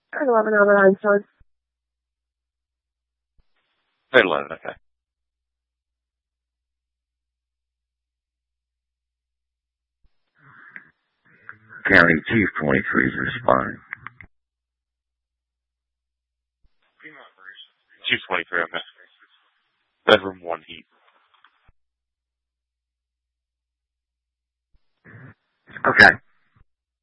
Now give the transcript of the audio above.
11 Albert Einstein. 11, okay. County Chief 23 is responding. Chief 23, okay. Bedroom 1 heat. Okay.